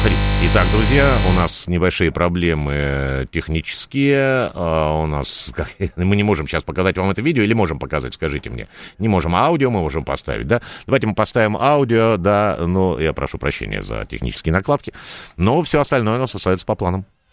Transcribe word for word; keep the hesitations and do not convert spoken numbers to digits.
Поехали. Итак, друзья, у нас небольшие проблемы технические. А, у нас... Мы не можем сейчас показать вам это видео, или можем показать, скажите мне. Не можем, а аудио мы можем поставить, да? Давайте мы поставим аудио, да, но я прошу прощения за технические накладки. Но все остальное у нас остается по планам.